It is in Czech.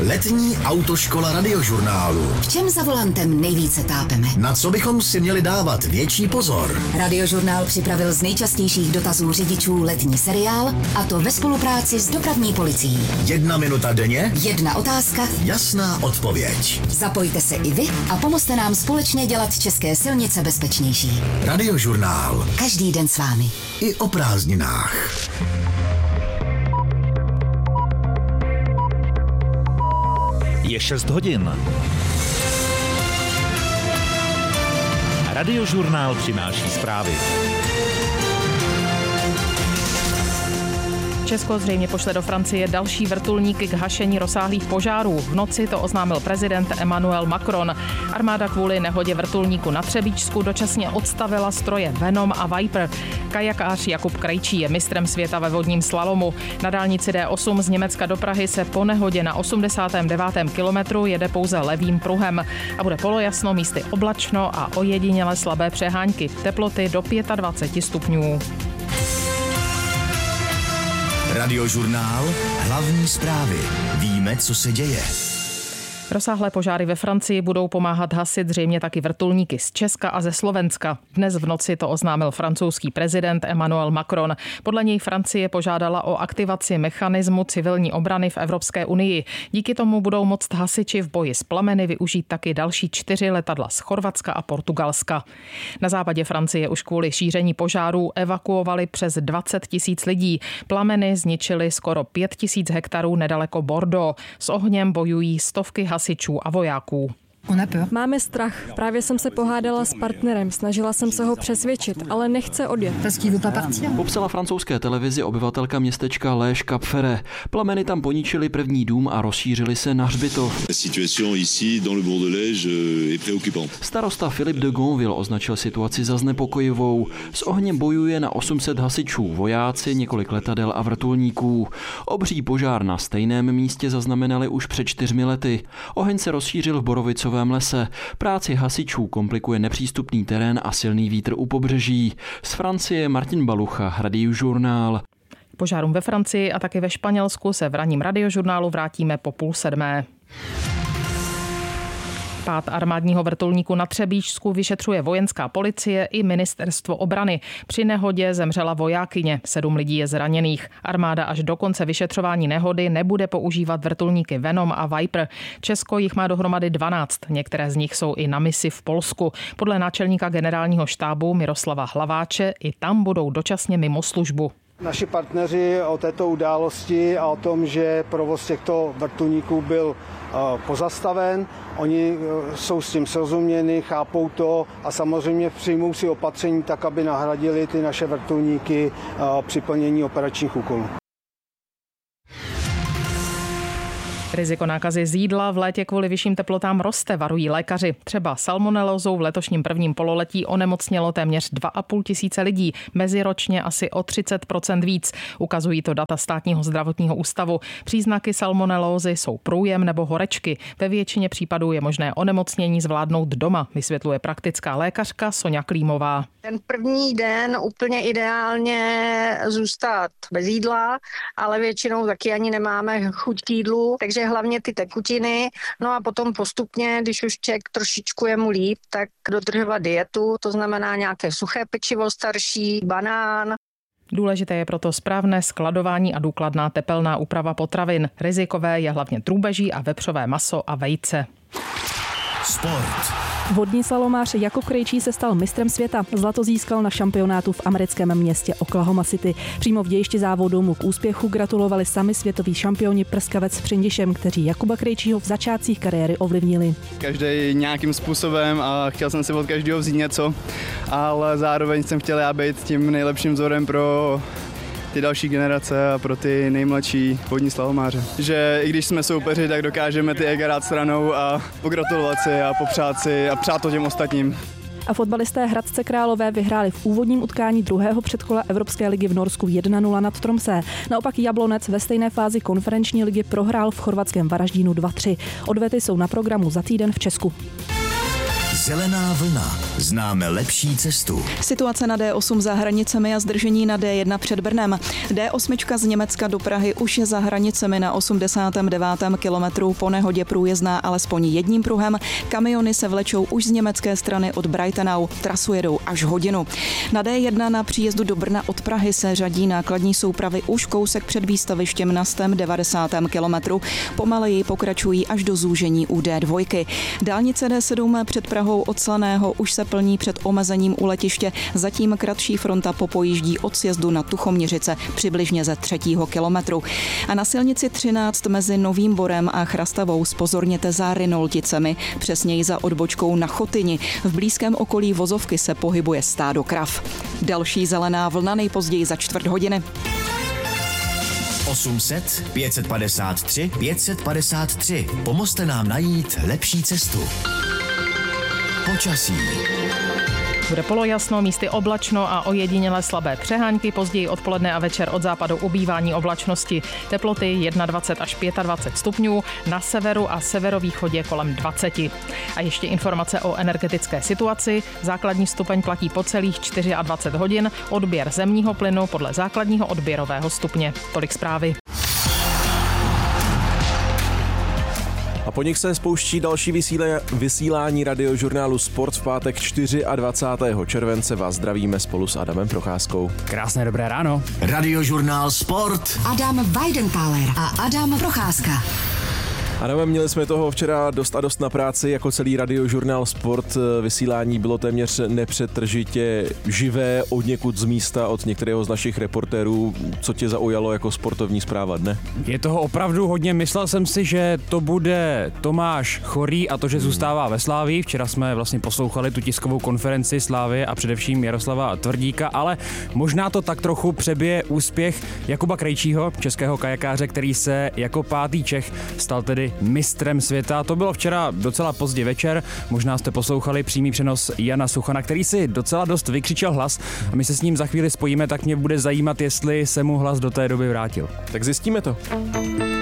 Letní autoškola Radiožurnálu. V čem za volantem nejvíce tápeme? Na co bychom si měli dávat větší pozor? Radiožurnál připravil z nejčastějších dotazů řidičů letní seriál, a to ve spolupráci s dopravní policií. 1 minuta denně, 1 otázka, jasná odpověď. Zapojte se i vy a pomozte nám společně dělat české silnice bezpečnější. Radiožurnál. Každý den s vámi. I o prázdninách. Je 6 hodin. Radiožurnál přináší zprávy. Česko zřejmě pošle do Francie další vrtulníky k hašení rozsáhlých požárů. V noci to oznámil prezident Emmanuel Macron. Armáda kvůli nehodě vrtulníku na Třebíčsku dočasně odstavila stroje Venom a Viper. Kajakář Jakub Krejčí je mistrem světa ve vodním slalomu. Na dálnici D8 z Německa do Prahy se po nehodě na 89. kilometru jede pouze levým pruhem a bude polojasno, místy oblačno a ojediněle slabé přehánky. Teploty do 25 stupňů. Radiožurnál. Hlavní zprávy. Víme, co se děje. Rozsáhlé požáry ve Francii budou pomáhat hasit zřejmě taky vrtulníky z Česka a ze Slovenska. Dnes v noci to oznámil francouzský prezident Emmanuel Macron. Podle něj Francie požádala o aktivaci mechanismu civilní obrany v Evropské unii. Díky tomu budou moct hasiči v boji s plameny využít taky další 4 letadla z Chorvatska a Portugalska. Na západě Francie už kvůli šíření požárů evakuovali přes 20 000 lidí. Plameny zničily skoro 5 000 hektarů nedaleko Bordeaux. S ohněm bojují stovky hasičů a vojáků. Máme strach. Právě jsem se pohádala s partnerem, snažila jsem se ho přesvědčit, ale nechce odjet. Popsala francouzské televizi obyvatelka městečka Les Cap-Ferret. Plameny tam poničily první dům a rozšířily se na hřbitov. Starosta Philippe de Gonville označil situaci za znepokojivou. S ohněm bojuje na 800 hasičů, vojáci, několik letadel a vrtulníků. Obří požár na stejném místě zaznamenali už před 4 lety. Oheň se rozšířil v Borovicovém lese. Práci hasičů komplikuje nepřístupný terén a silný vítr u pobřeží. Z Francie Martin Balucha, Radiožurnál. Požárům ve Francii a taky ve Španělsku se v ranním Radiožurnálu vrátíme po 6:30. Pád armádního vrtulníku na Třebíčsku vyšetřuje vojenská policie i ministerstvo obrany. Při nehodě zemřela vojákyně, 7 lidí je zraněných. Armáda až do konce vyšetřování nehody nebude používat vrtulníky Venom a Viper. Česko jich má dohromady 12, některé z nich jsou i na misi v Polsku. Podle náčelníka generálního štábu Miroslava Hlaváče i tam budou dočasně mimo službu. Naši partneři o této události a o tom, že provoz těchto vrtulníků byl pozastaven, oni jsou s tím srozuměni, chápou to a samozřejmě přijmou si opatření tak, aby nahradili ty naše vrtulníky při plnění operačních úkolů. Riziko nákazy z jídla v létě kvůli vyšším teplotám roste, varují lékaři. Třeba salmonelózou v letošním prvním pololetí onemocnělo téměř 2 500 lidí, meziročně asi o 30% víc. Ukazují to data Státního zdravotního ústavu. Příznaky salmonelózy jsou průjem nebo horečky. Ve většině případů je možné onemocnění zvládnout doma, vysvětluje praktická lékařka Soňa Klímová. Ten první den úplně ideálně zůstat bez jídla, ale většinou taky ani nemáme chuť k jídlu, takže hlavně ty tekutiny, no a potom postupně, když už člověk trošičku je mu líp, tak dodržovat dietu, to znamená nějaké suché pečivo starší, banán. Důležité je proto správné skladování a důkladná tepelná úprava potravin. Rizikové je hlavně drůbeží a vepřové maso a vejce. Sport. Vodní slalomář Jakub Krejčí se stal mistrem světa. Zlato získal na šampionátu v americkém městě Oklahoma City. Přímo v dějišti závodu mu k úspěchu gratulovali sami světoví šampioni Prskavec s Přindišem, kteří Jakuba Krejčího v začátcích kariéry ovlivnili. Každý nějakým způsobem a chtěl jsem si od každého vzít něco, ale zároveň jsem chtěl být tím nejlepším vzorem pro ty další generace a pro ty nejmladší vodní slalomáře. Že i když jsme soupeři, tak dokážeme ty ega dát stranou a pogratulovat si a popřát si a přát to těm ostatním. A fotbalisté Hradce Králové vyhráli v úvodním utkání druhého předkola Evropské ligy v Norsku 1-0 nad Tromsø. Naopak Jablonec ve stejné fázi konferenční ligy prohrál v chorvatském Varaždínu 2-3. Odvety jsou na programu za týden v Česku. Zelená vlna. Známe lepší cestu. Situace na D8 za hranicemi a zdržení na D1 před Brnem. D8 z Německa do Prahy už je za hranicemi na 89. kilometru. Po nehodě průjezdná alespoň jedním pruhem. Kamiony se vlečou už z německé strany od Breitenau. Trasu jedou až hodinu. Na D1 na příjezdu do Brna od Prahy se řadí nákladní soupravy už kousek před výstavištěm na 190. kilometru. Pomaleji pokračují až do zúžení u D2. Dálnice D7 před Prahou od Slaného už se plní před omezením u letiště. Zatím kratší fronta popojíždí od sjezdu na Tuchoměřice přibližně ze 3. kilometru. A na silnici 13 mezi Novým Borem a Chrastavou zpozorněte za Rinolticemi, přesněji za odbočkou na Chotyni. V blízkém okolí vozovky se pohybuje stádo krav. Další zelená vlna nejpozději za čtvrt hodiny. 800 553 553. Pomozte nám najít lepší cestu. Počasí. Bude polojasno, místy oblačno a ojedinělé slabé přehánky, později odpoledne a večer od západu ubývání oblačnosti. Teploty 21 až 25 stupňů, na severu a severovýchodě kolem 20. A ještě informace o energetické situaci. Základní stupeň platí po celých 24 hodin, odběr zemního plynu podle základního odběrového stupně. Tolik zprávy. A po nich se spouští další vysílání radiožurnálu Sport v pátek 24. července. Vás zdravíme spolu s Adamem Procházkou. Krásné dobré ráno. Radiožurnál Sport. Adam Weidenthaler a Adam Procházka. Adame, měli jsme toho včera dost na práci, jako celý radiožurnál Sport. Vysílání bylo téměř nepřetržitě živé, od někud z místa, od některého z našich reportérů. Co tě zaujalo jako sportovní zpráva dne? Je toho opravdu hodně. Myslel jsem si, že to bude Tomáš Chorý a to, že zůstává ve Slávii. Včera jsme vlastně poslouchali tu tiskovou konferenci Slávie a především Jaroslava Tvrdíka, ale možná to tak trochu přebije úspěch Jakuba Krejčího, českého kajakáře, který se jako 5. Čech stal tedy mistrem světa. To bylo včera docela pozdě večer. Možná jste poslouchali přímý přenos Jana Suchana, který si docela dost vykřičel hlas a my se s ním za chvíli spojíme, tak mě bude zajímat, jestli se mu hlas do té doby vrátil. Tak zjistíme to.